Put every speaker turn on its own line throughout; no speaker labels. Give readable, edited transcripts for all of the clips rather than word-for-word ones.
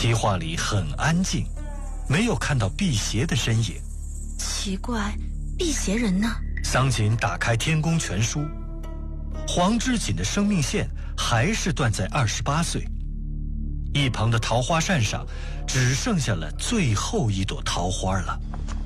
题画里很安静，没有看到辟邪的身影。
奇怪，辟邪人呢？
桑锦打开《天宫全书》，黄之锦的生命线还是断在28岁。一旁的桃花扇上只剩下了最后一朵桃花了。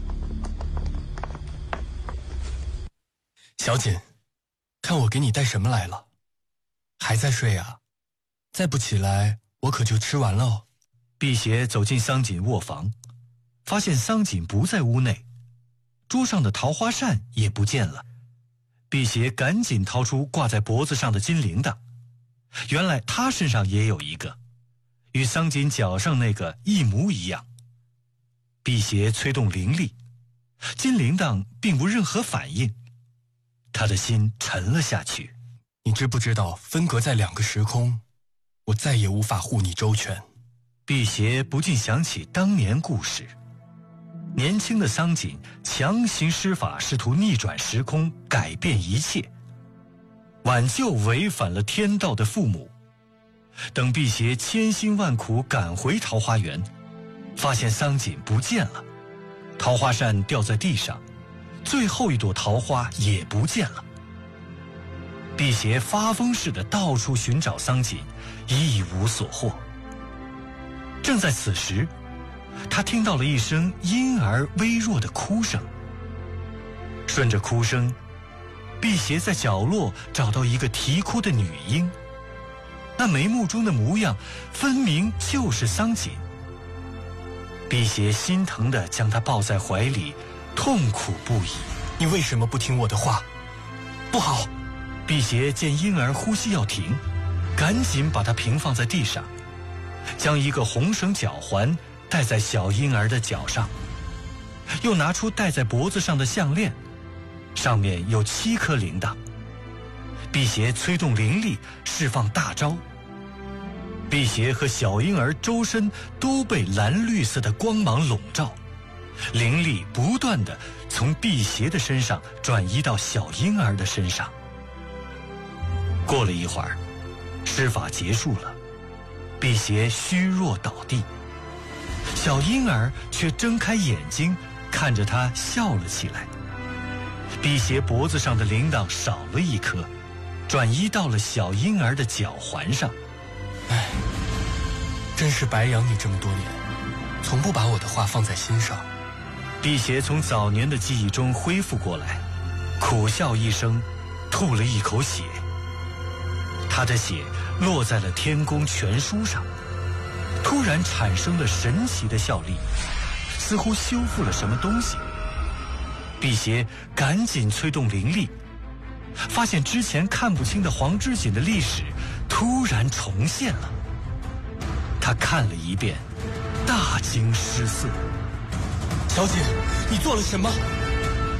小锦，看我给你带什么来了？还在睡啊？再不起来，我可就吃完了哦。
辟邪走进桑锦卧房，发现桑锦不在屋内，桌上的桃花扇也不见了。辟邪赶紧掏出挂在脖子上的金铃铛，原来他身上也有一个，与桑锦脚上那个一模一样。辟邪催动灵力，金铃铛并无任何反应，他的心沉了下去。
你知不知道分隔在2个时空，我再也无法护你周全。
辟邪不禁想起当年故事，年轻的桑锦强行施法，试图逆转时空，改变一切，挽救违反了天道的父母。等辟邪千辛万苦赶回桃花源，发现桑锦不见了，桃花扇掉在地上，最后一朵桃花也不见了。辟邪发疯似的到处寻找桑锦，一无所获。正在此时，他听到了一声婴儿微弱的哭声。顺着哭声，辟邪在角落找到一个啼哭的女婴，那眉目中的模样分明就是桑锦。辟邪心疼地将她抱在怀里，痛苦不已。
你为什么不听我的话？不好！
辟邪见婴儿呼吸要停，赶紧把她平放在地上，将一个红绳脚环戴在小婴儿的脚上，又拿出戴在脖子上的项链，上面有7颗铃铛。辟邪催动灵力，释放大招。辟邪和小婴儿周身都被蓝绿色的光芒笼罩，灵力不断地从辟邪的身上转移到小婴儿的身上。过了一会儿，施法结束了，辟邪虚弱倒地，小婴儿却睁开眼睛看着他笑了起来。辟邪脖子上的铃铛少了1颗，转移到了小婴儿的脚环上。
唉，真是白养你这么多年，从不把我的话放在心上。
辟邪从早年的记忆中恢复过来，苦笑一声，吐了一口血。他的血落在了天宫全书上，突然产生了神奇的效力，似乎修复了什么东西。辟邪赶紧催动灵力，发现之前看不清的黄之锦的历史突然重现了。他看了一遍，大惊失色。
小姐，你做了什么？